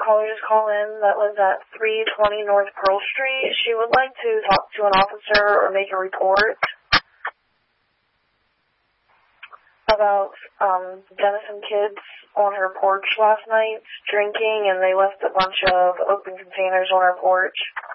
caller just called in that lives at 320 North Pearl Street. She would like to talk to an officer or make a report about Denison kids on her porch last night drinking, and they left a bunch of open containers on her porch.